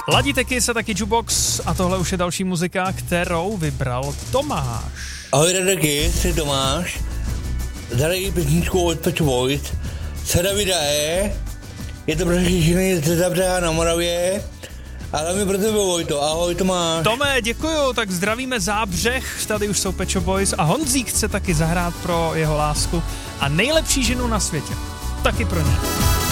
Ladíteky se taky Jukebox a tohle už je další muzika, kterou vybral Tomáš. Ahoj Radeky, jsi Tomáš. Zadej písničku od Pet Boys. Sedavida je to pro všechny ze Zavřeha na Moravě. Ale mi pro tebe Vojto, ahoj Tomáš. Tome, děkuju, tak zdravíme Zábřeh, tady už jsou Pet Shop Boys a Honzík chce taky zahrát pro jeho lásku a nejlepší ženu na světě, taky pro ní.